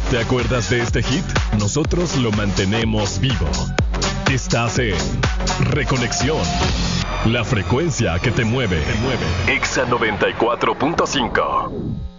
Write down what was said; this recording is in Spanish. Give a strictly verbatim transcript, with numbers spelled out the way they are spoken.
¿Te acuerdas de este hit? Nosotros lo mantenemos vivo. Estás en Reconexión. La frecuencia que te mueve. Te mueve. Exa noventa y cuatro punto cinco.